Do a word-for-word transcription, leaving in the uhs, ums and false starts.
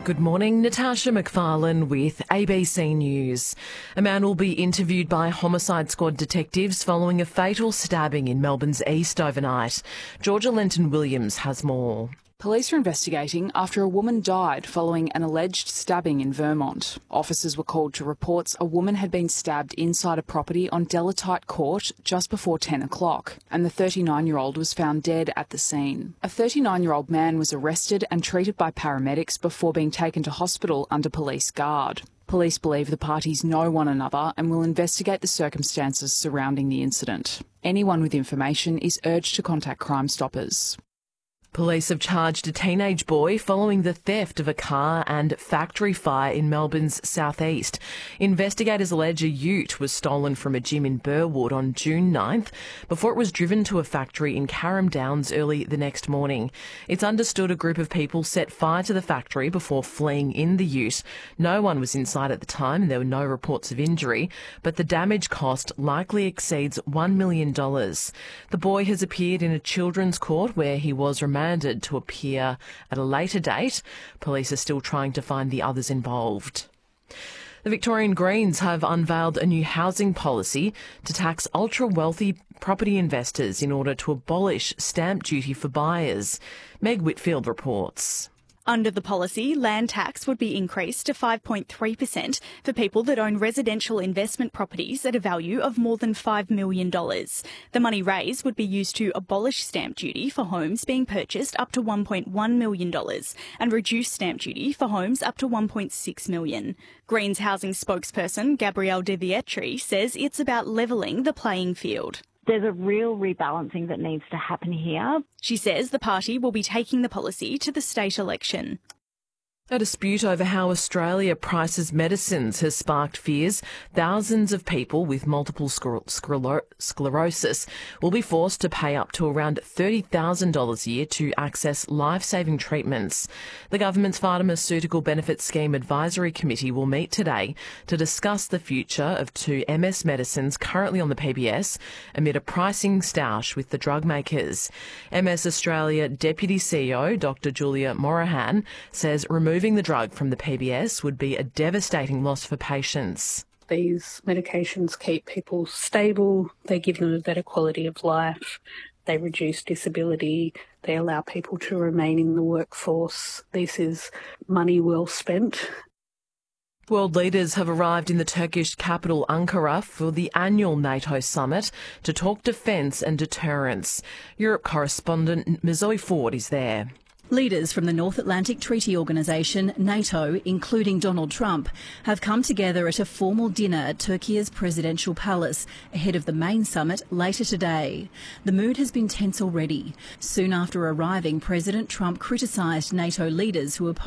Good morning, Natasha McFarlane with A B C News. A man will be interviewed by Homicide Squad detectives following a fatal stabbing in Melbourne's east overnight. Georgia Lenton-Williams has more. Police are investigating after a woman died following an alleged stabbing in Vermont. Officers were called to reports a woman had been stabbed inside a property on Delatite Court just before ten o'clock, and the thirty-nine-year-old was found dead at the scene. A thirty-nine-year-old man was arrested and treated by paramedics before being taken to hospital under police guard. Police believe the parties know one another and will investigate the circumstances surrounding the incident. Anyone with information is urged to contact Crime Stoppers. Police have charged a teenage boy following the theft of a car and factory fire in Melbourne's southeast. Investigators allege a ute was stolen from a gym in Burwood on June ninth before it was driven to a factory in Carrum Downs early the next morning. It's understood a group of people set fire to the factory before fleeing in the ute. No one was inside at the time and there were no reports of injury, but the damage cost likely exceeds one million dollars. The boy has appeared in a children's court where he was remanded to appear at a later date. Police are still trying to find the others involved. The Victorian Greens have unveiled a new housing policy to tax ultra-wealthy property investors in order to abolish stamp duty for buyers. Meg Whitfield reports. Under the policy, land tax would be increased to five point three percent for people that own residential investment properties at a value of more than five million dollars. The money raised would be used to abolish stamp duty for homes being purchased up to one point one million dollars and reduce stamp duty for homes up to one point six million dollars. Greens housing spokesperson Gabrielle De Vietri says it's about levelling the playing field. There's a real rebalancing that needs to happen here. She says the party will be taking the policy to the state election. A dispute over how Australia prices medicines has sparked fears thousands of people with multiple scler- scler- sclerosis will be forced to pay up to around thirty thousand dollars a year to access life-saving treatments. The government's Pharmaceutical Benefits Scheme Advisory Committee will meet today to discuss the future of two M S medicines currently on the P B S amid a pricing stoush with the drug makers. M S Australia Deputy C E O Doctor Julia Morahan says removing Removing the drug from the P B S would be a devastating loss for patients. These medications keep people stable, they give them a better quality of life, they reduce disability, they allow people to remain in the workforce. This is money well spent. World leaders have arrived in the Turkish capital Ankara for the annual NATO summit to talk defence and deterrence. Europe correspondent Zoe Ford is there. Leaders from the North Atlantic Treaty Organisation, NATO, including Donald Trump, have come together at a formal dinner at Turkey's presidential palace ahead of the main summit later today. The mood has been tense already. Soon after arriving, President Trump criticised NATO leaders who opposed